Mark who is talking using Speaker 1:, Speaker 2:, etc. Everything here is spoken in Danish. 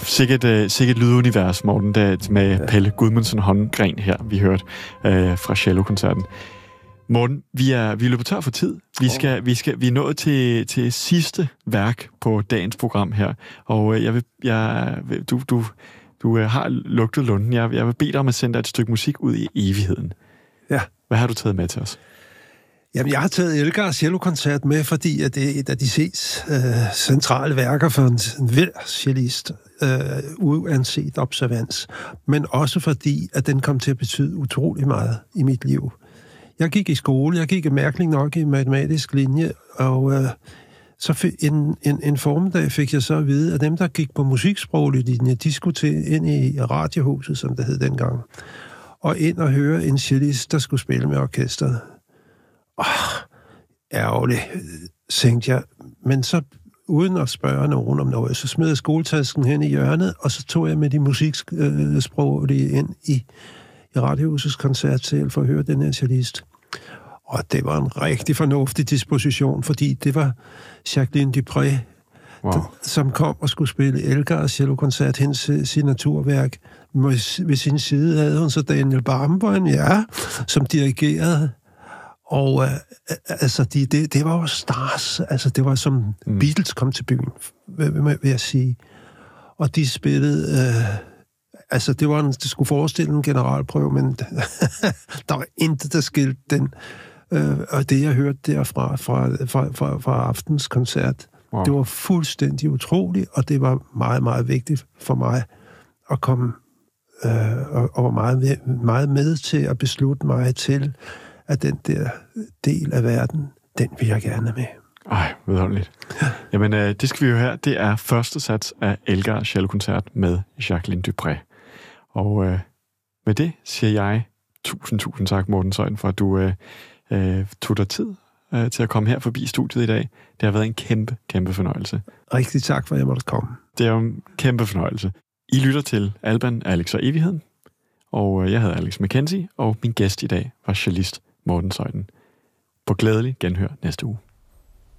Speaker 1: sikkert lydunivers, Morten, med Pelle Gudmundsen Holmgren her, vi hørte fra cellokoncerten. Morten, vi er løbet tør for tid. Vi er nået til sidste værk på dagens program her, og du har lugtet lunden. Jeg vil bede dig om at sende dig et stykke musik ud i evigheden.
Speaker 2: Ja.
Speaker 1: Hvad har du taget med til os?
Speaker 2: Jamen, jeg har taget Elgars cellokoncert med, fordi at det er et af de centrale værker for en hver cellist, uanset observans, men også fordi, at den kom til at betyde utrolig meget i mit liv. Jeg gik i skole, jeg gik mærkeligt nok i matematisk linje, og så en formiddag fik jeg så at vide, at dem, der gik på musiksproglig linje, de skulle ind i radiohuset, som det hed dengang, og ind og høre en cellist, der skulle spille med orkestret. Ærgerligt, tænkte jeg. Men så, uden at spørge nogen om noget, så smed jeg skoletasken hen i hjørnet, og så tog jeg med de musiksproglige ind i Radiohusets koncertsal for at høre den her cellist. Og det var en rigtig fornuftig disposition, fordi det var Jacqueline Dupré, som kom og skulle spille Elgars cellokoncert, hendes signaturværk. Ved sin side havde hun så Daniel Barenboim, som dirigerede. Og det var jo stars. Altså, det var som Beatles kom til byen, vil jeg sige. Og de spillede... det skulle forestille en generalprøve, men der var intet, der skilte den. Og det, jeg hørte derfra fra aftens koncert, det var fuldstændig utroligt, og det var meget, meget vigtigt for mig at komme og var meget med til at beslutte mig til, at den der del af verden, den vil jeg gerne med.
Speaker 1: Ej, vidunderligt. Ja. Jamen, det skal vi jo her. Det er første sats af Elgars cellokoncert med Jacqueline Dupré. Og med det siger jeg tusind tak, Morten Zeuthen, for at du tog dig tid til at komme her forbi studiet i dag. Det har været en kæmpe fornøjelse.
Speaker 2: Rigtig tak for, at jeg måtte komme.
Speaker 1: Det er jo en kæmpe fornøjelse. I lytter til Alban, Alex og Evigheden, og jeg hedder Alex McKenzie, og min gæst i dag var cellist Morten Zeuthen. På glædelig genhør næste uge.